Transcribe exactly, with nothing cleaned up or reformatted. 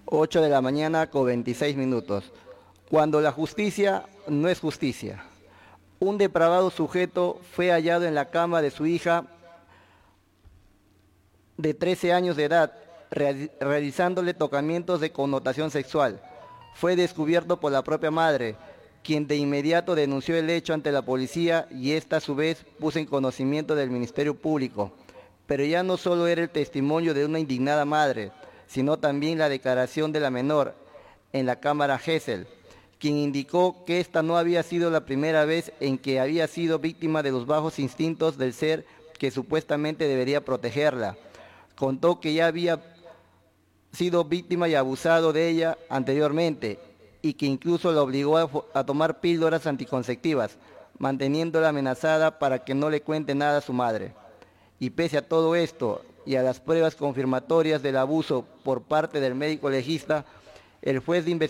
ocho de la mañana con veintiséis minutos. Cuando la justicia no es justicia. Un depravado sujeto fue hallado en la cama de su hija de trece años de edad, re realizándole tocamientos de connotación sexual. Fue descubierto por la propia madre, quien de inmediato denunció el hecho ante la policía y ésta a su vez puso en conocimiento del Ministerio Público. Pero ya no solo era el testimonio de una indignada madre, sino también la declaración de la menor en la Cámara Gesell, quien indicó que esta no había sido la primera vez en que había sido víctima de los bajos instintos del ser que supuestamente debería protegerla. Contó que ya había sido víctima y abusado de ella anteriormente y que incluso la obligó a, a tomar píldoras anticonceptivas, manteniéndola amenazada para que no le cuente nada a su madre. Y pese a todo esto y a las pruebas confirmatorias del abuso por parte del médico legista, el juez de investigación